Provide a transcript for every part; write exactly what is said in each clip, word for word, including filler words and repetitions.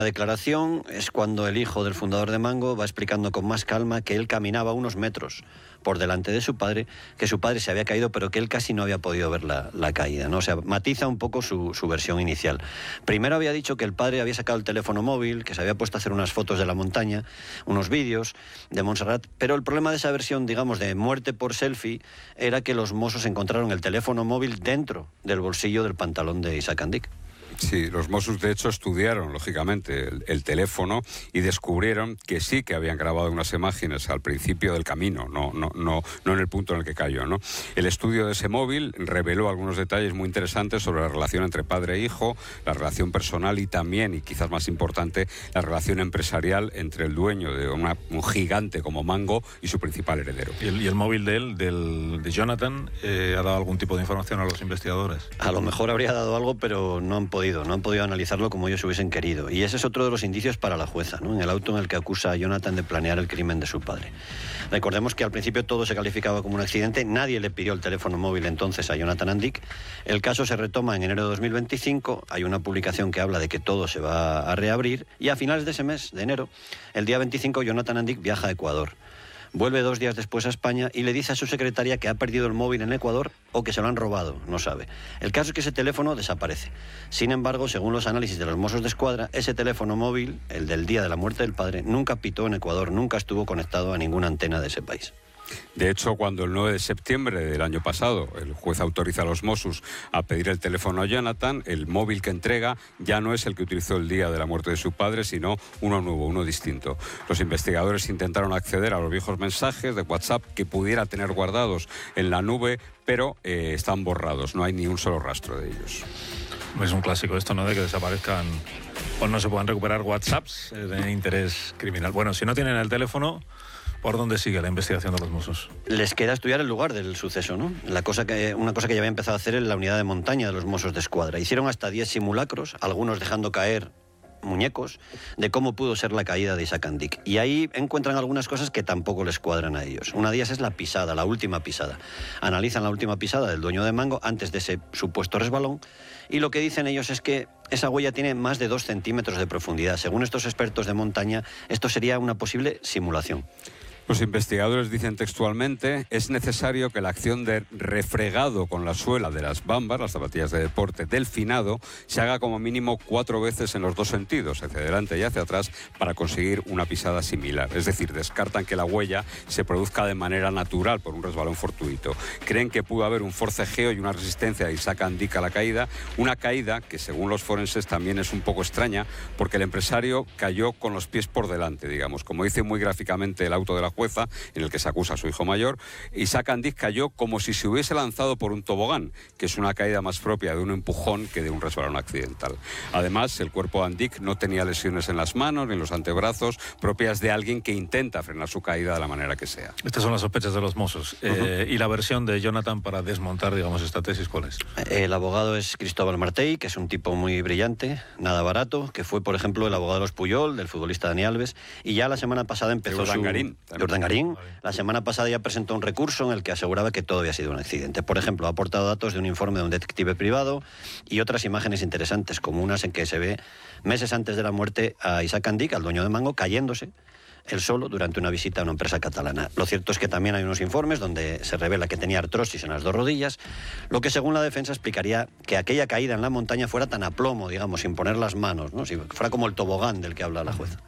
La declaración es cuando el hijo del fundador de Mango va explicando con más calma que él caminaba unos metros por delante de su padre, que su padre se había caído, pero que él casi no había podido ver la, la caída, ¿no? O sea, matiza un poco su, su versión inicial. Primero había dicho que el padre había sacado el teléfono móvil, que se había puesto a hacer unas fotos de la montaña, unos vídeos de Montserrat, pero el problema de esa versión, digamos, de muerte por selfie, era que los mozos encontraron el teléfono móvil dentro del bolsillo del pantalón de Isaac Andic. Sí, los Mossos de hecho estudiaron, lógicamente, el, el teléfono y descubrieron que sí que habían grabado unas imágenes al principio del camino, no, no, no, no en el punto en el que cayó, ¿no? El estudio de ese móvil reveló algunos detalles muy interesantes sobre la relación entre padre e hijo, la relación personal y también, y quizás más importante, la relación empresarial entre el dueño de una, un gigante como Mango y su principal heredero. ¿Y el, y el móvil de él, del, de Jonathan, eh, ha dado algún tipo de información a los investigadores? A lo mejor habría dado algo, pero no han podido. No han podido analizarlo como ellos hubiesen querido. Y ese es otro de los indicios para la jueza, ¿no? En el auto en el que acusa a Jonathan de planear el crimen de su padre. Recordemos que al principio todo se calificaba como un accidente. Nadie le pidió el teléfono móvil entonces a Jonathan Andic. El caso se retoma en enero de dos mil veinticinco. Hay una publicación que habla de que todo se va a reabrir. Y a finales de ese mes, de enero, el día veinticinco, Jonathan Andic viaja a Ecuador. Vuelve dos días después a España y le dice a su secretaria que ha perdido el móvil en Ecuador o que se lo han robado, no sabe. El caso es que ese teléfono desaparece. Sin embargo, según los análisis de los Mossos de Escuadra, ese teléfono móvil, el del día de la muerte del padre, nunca pitó en Ecuador, nunca estuvo conectado a ninguna antena de ese país. De hecho, cuando el nueve de septiembre del año pasado el juez autoriza a los Mossos a pedir el teléfono a Jonathan, el móvil que entrega ya no es el que utilizó el día de la muerte de su padre, sino uno nuevo, uno distinto. Los investigadores intentaron acceder a los viejos mensajes de WhatsApp que pudiera tener guardados en la nube, pero eh, están borrados, no hay ni un solo rastro de ellos. Es un clásico esto, ¿no?, de que desaparezcan o no se puedan recuperar WhatsApps de interés criminal. Bueno, si no tienen el teléfono, ¿por dónde sigue la investigación de los Mossos? Les queda estudiar el lugar del suceso, ¿no? La cosa que, una cosa que ya había empezado a hacer en la unidad de montaña de los Mossos de Escuadra. Hicieron hasta diez simulacros, algunos dejando caer muñecos, de cómo pudo ser la caída de Isaac Andic. Y ahí encuentran algunas cosas que tampoco les cuadran a ellos. Una de ellas es la pisada, la última pisada. Analizan la última pisada del dueño de Mango antes de ese supuesto resbalón, y lo que dicen ellos es que esa huella tiene más de dos centímetros de profundidad. Según estos expertos de montaña, esto sería una posible simulación. Los investigadores dicen textualmente: es necesario que la acción de refregado con la suela de las bambas, las zapatillas de deporte, del finado, se haga como mínimo cuatro veces en los dos sentidos, hacia adelante y hacia atrás, para conseguir una pisada similar. Es decir, descartan que la huella se produzca de manera natural por un resbalón fortuito. Creen que pudo haber un forcejeo y una resistencia de Isaac Andic a la caída, una caída que según los forenses también es un poco extraña, porque el empresario cayó con los pies por delante, digamos. Como dice muy gráficamente el auto de la jueza, en el que se acusa a su hijo mayor, Isaac Andic cayó como si se hubiese lanzado por un tobogán, que es una caída más propia de un empujón que de un resbalón accidental. Además, el cuerpo de Andic no tenía lesiones en las manos ni en los antebrazos, propias de alguien que intenta frenar su caída de la manera que sea. Estas son las sospechas de los Mossos. Uh-huh. Eh, ¿Y la versión de Jonathan para desmontar, digamos, esta tesis cuál es? El abogado es Cristóbal Martell, que es un tipo muy brillante, nada barato, que fue, por ejemplo, el abogado de los Puyol, del futbolista Dani Alves, y ya la semana pasada empezó su... Urdangarín. De Urdangarín. La semana pasada ya presentó un recurso en el que aseguraba que todo había sido un accidente. Por ejemplo, ha aportado datos de un informe de un detective privado y otras imágenes interesantes, como unas en que se ve meses antes de la muerte a Isaac Andic, al dueño de Mango, cayéndose él solo durante una visita a una empresa catalana. Lo cierto es que también hay unos informes donde se revela que tenía artrosis en las dos rodillas, lo que según la defensa explicaría que aquella caída en la montaña fuera tan a plomo, digamos, sin poner las manos, ¿no? Si fuera como el tobogán del que habla la jueza.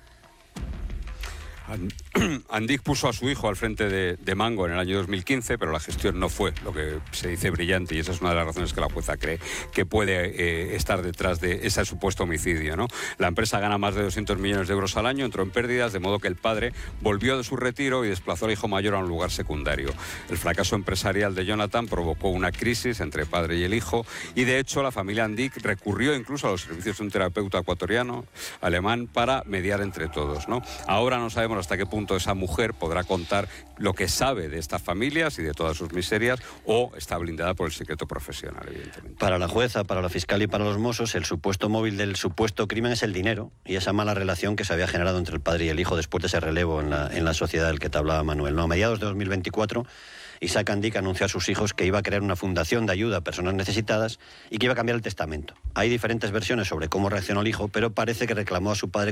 Andic puso a su hijo al frente de, de Mango en el año dos mil quince, pero la gestión no fue lo que se dice brillante, y esa es una de las razones que la jueza cree que puede eh, estar detrás de ese supuesto homicidio, ¿no? La empresa gana más de doscientos millones de euros al año, entró en pérdidas, de modo que el padre volvió de su retiro y desplazó al hijo mayor a un lugar secundario. El fracaso empresarial de Jonathan provocó una crisis entre padre y el hijo, y de hecho la familia Andic recurrió incluso a los servicios de un terapeuta ecuatoriano, alemán, para mediar entre todos, ¿no? Ahora no sabemos hasta qué punto esa mujer podrá contar lo que sabe de estas familias y de todas sus miserias, o está blindada por el secreto profesional, evidentemente. Para la jueza, para la fiscal y para los Mossos, el supuesto móvil del supuesto crimen es el dinero y esa mala relación que se había generado entre el padre y el hijo después de ese relevo en la, en la sociedad del que te hablaba Manuel, ¿no? A mediados de dos mil veinticuatro, Isaac Andic anunció a sus hijos que iba a crear una fundación de ayuda a personas necesitadas y que iba a cambiar el testamento. Hay diferentes versiones sobre cómo reaccionó el hijo, pero parece que reclamó a su padre